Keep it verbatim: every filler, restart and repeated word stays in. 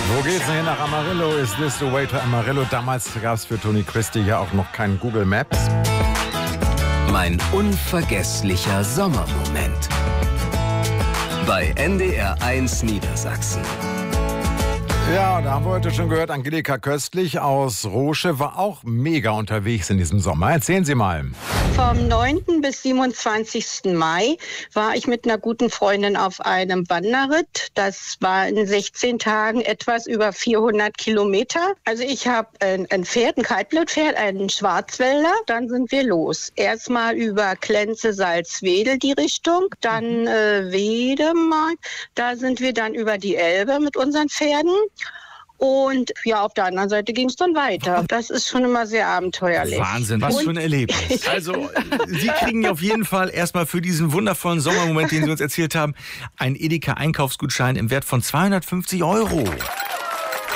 Wo geht's denn hier nach Amarillo? Is this the way to Amarillo? Damals gab es für Toni Christie ja auch noch kein Google Maps. Mein unvergesslicher Sommermoment. Bei N D R eins Niedersachsen. Ja, da haben wir heute schon gehört, Angelika Köstlich aus Roosche war auch mega unterwegs in diesem Sommer. Erzählen Sie mal. Vom neunten bis siebenundzwanzigsten Mai war ich mit einer guten Freundin auf einem Wanderritt. Das war in sechzehn Tagen etwas über vierhundert Kilometer. Also ich habe ein, ein Pferd, ein Kaltblutpferd, einen Schwarzwälder. Dann sind wir los. Erstmal über Klenze, Salzwedel die Richtung, dann äh, Wedemark. Da sind wir dann über die Elbe mit unseren Pferden. Und ja, auf der anderen Seite ging es dann weiter. Das ist schon immer sehr abenteuerlich. Wahnsinn, was für ein Erlebnis. Also, Sie kriegen auf jeden Fall erstmal für diesen wundervollen Sommermoment, den Sie uns erzählt haben, einen Edeka-Einkaufsgutschein im Wert von zweihundertfünfzig Euro.